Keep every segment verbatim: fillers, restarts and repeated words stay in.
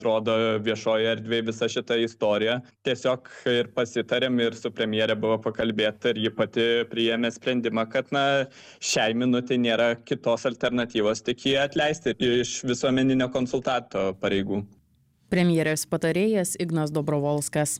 rodo viešoje erdvėje visą šitą istoriją. Tiesiog ir pasitarėm ir su premjere buvo pakalbėta ir ji pati priėmė sprendimą, kad na, šiai minutė nėra kitos alternatyvos, tik jį atleisti iš visuomeninio konsultanto pareigų. Premjerės patarėjas Ignas Dobrovolskas.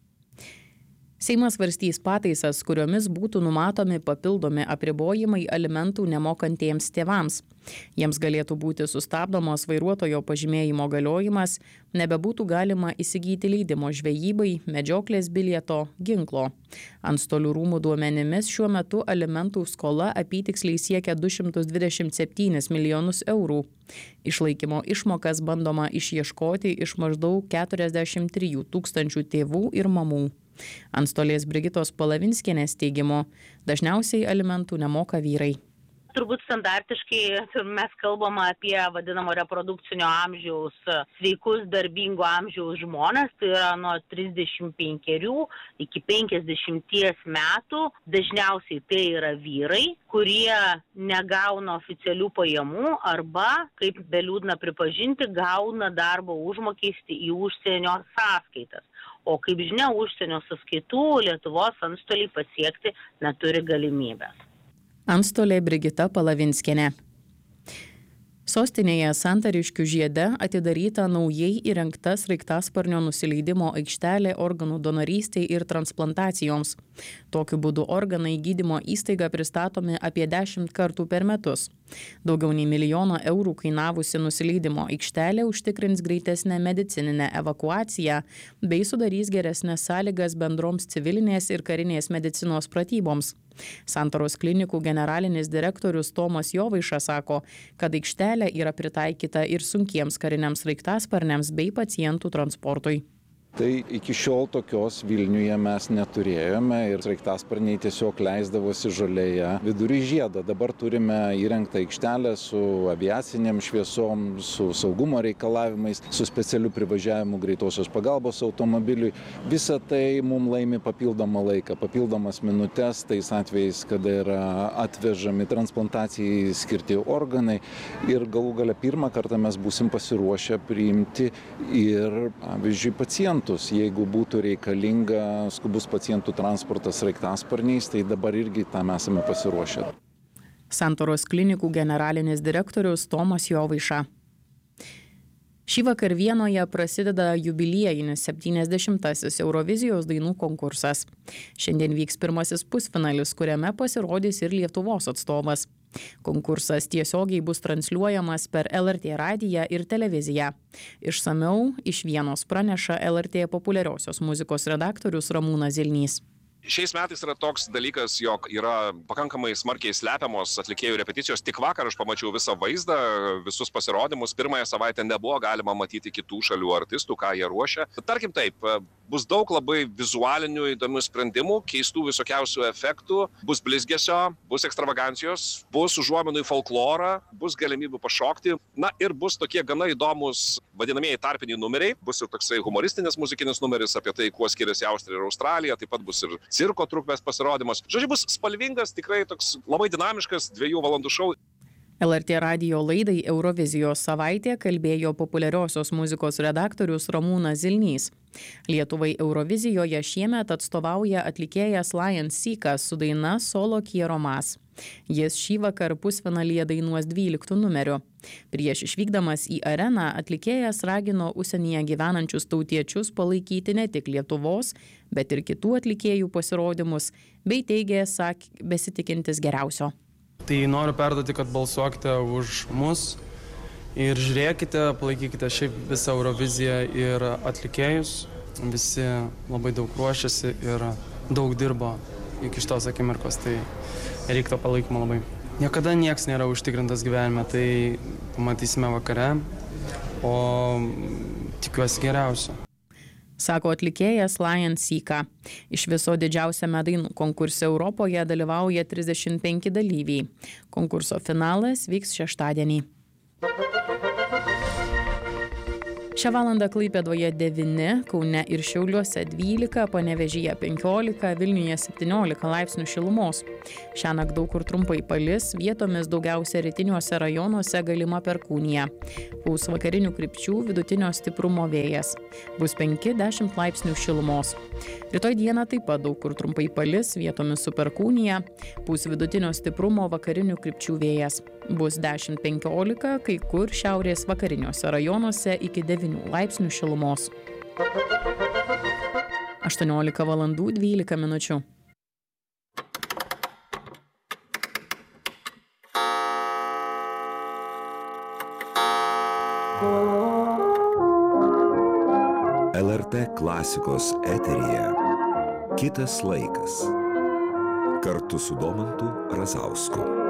Seimas svarstys pataisas, kuriomis būtų numatomi papildomi apribojimai alimentų nemokantiems tėvams. Jiems galėtų būti sustabdomos vairuotojo pažymėjimo galiojimas, nebebūtų galima įsigyti leidimo žvejybai, medžioklės bilieto, ginklo. Antstolių rūmų duomenimis šiuo metu alimentų skola apytiksliai siekia du šimtus dvidešimt septynis milijonus eurų. Išlaikymo išmokas bandoma išieškoti iš maždaug keturiasdešimt trijų tūkstančių tėvų ir mamų. Antstolės Brigitos Palavinskienės teigimu, dažniausiai alimentų nemoka vyrai. Turbūt standartiškai mes kalbam apie vadinamo reprodukcinio amžiaus sveikus darbingo amžiaus žmonės, tai yra nuo trisdešimt penkerių iki penkiasdešimties metų. Dažniausiai tai yra vyrai, kurie negauna oficialių pajamų arba, kaip beliūdna pripažinti, gauna darbo užmokestį į užsienio sąskaitas. O kaip žinia, užsienio sąskaitų Lietuvos antstoliai pasiekti neturi galimybės. Antstolė Brigita Palavinskienė. Sostinėje Santariškių žiede atidaryta naujai įrengta sraigtasparnio nusileidimo aikštelė organų donorystei ir transplantacijoms. Tokiu būdu organai gydymo įstaiga pristatomi apie dešimt kartų per metus. Daugiau nei milijono eurų kainavusi nusileidimo aikštelė užtikrins greitesnę medicininę evakuaciją bei sudarys geresnės sąlygas bendroms civilinės ir karinės medicinos pratyboms. Santaros klinikų generalinis direktorius Tomas Jovaiša sako, kad aikštelė yra pritaikyta ir sunkiems kariniams sraigtasparniams bei pacientų transportui. Tai iki šiol tokios Vilniuje mes neturėjome ir sraigtasparniai tiesiog leisdavosi žolėje vidury žiedo. Dabar turime įrengtą aikštelę su aviaciniam šviesom, su saugumo reikalavimais, su specialiu privažiavimu greitosios pagalbos automobiliui. Visa tai mums laimi papildomą laiką, papildomas minutes, tais atvejais, kada yra atvežami transplantacijai skirti organai. Ir galų gale pirmą kartą mes būsim pasiruošę priimti ir, pavyzdžiui, pacientų. Jeigu būtų reikalinga skubus pacientų transportas sraigtasparniais, tai dabar irgi tam esame pasiruošę. Santaros klinikų generalinis direktorius Tomas Jovaiša. Šįvakar Vienoje prasideda jubiliejinis septyniasdešimtasis Eurovizijos dainų konkursas. Šiandien vyks pirmasis pusfinalis, kuriame pasirodys ir Lietuvos atstovas. Konkursas tiesiogiai bus transliuojamas per L R T radiją ir televiziją. Išsamiau iš Vienos praneša L R T populiariosios muzikos redaktorius Ramūnas Zilnys. Šiais metais yra toks dalykas, jog yra pakankamai smarkiai slepiamos atlikėjų repeticijos. Tik vakar aš pamačiau visą vaizdą, visus pasirodymus. Pirmąją savaitę nebuvo galima matyti kitų šalių artistų, ką jie ruošia. Tarkim taip, bus daug labai vizualinių įdomių sprendimų, keistų visokiausių efektų, bus blizgesio, bus ekstravagancijos, bus užuominų į folklorą, bus galimybių pašokti. Na ir bus tokie gana įdomus vadinamieji tarpiniai numeriai. Bus ir toksai humoristinis muzikinis numeris apie tai, kuo skiriasi Austrija ir Australija. Taip pat bus ir cirko trukmės pasirodymas. Žodžiu, bus spalvingas, tikrai toks labai dinamiškas dviejų valandų šou. L R T radijo laidai Eurovizijos savaitė kalbėjo populiariosios muzikos redaktorius Ramūnas Zilnys. Lietuvai Eurovizijoje šiemet atstovauja atlikėjas Lion Seekas su daina Solo Quiero Más. Jis šįvakar pusfinalyje dainuos dvyliktu numeriu. Prieš išvykdamas į areną atlikėjas ragino užsienyje gyvenančius tautiečius palaikyti ne tik Lietuvos, bet ir kitų atlikėjų pasirodymus, bei teigė sak besitikintis geriausio. Tai noriu perduoti, kad balsuokite už mus ir žiūrėkite, palaikykite šiaip visą Euroviziją ir atlikėjus. Visi labai daug ruošiasi ir daug dirbo iki šitos akimirkos, tai reikia to palaikymo labai. Niekada nieks nėra užtikrintas gyvenime, tai pamatysime vakare, o tikiuosi geriausio. Sako atlikėjas Lion Seekas. Iš viso didžiausiame dainų konkurse Europoje dalyvauja trisdešimt penki dalyviai. Konkurso finalas vyks šeštadienį. Šią valandą Klaipėdoje devyni, Kaune ir Šiauliuose dvylika, Panevėžyje penkiolika, Vilniuje septyniolika laipsnių šilumos. Šiąnakt daug kur trumpai palis, vietomis daugiausia rytiniuose rajonuose galima perkūnija. Pūs vakarinių krypčių vidutinio stiprumo vėjas. Bus penki dešimt laipsnių šilumos. Rytoj dieną taip pat daug kur trumpai palis, vietomis su perkūnija. Pūs vidutinio stiprumo vakarinių krypčių vėjas. Bus dešimt penkiolika, kai kur šiaurės vakariniuose rajonuose iki devynių laipsnių šilumos. aštuoniolika valandų dvylika minučių. L R T klasikos eteryje Kitas laikas. Kartu su Domantu Razausku.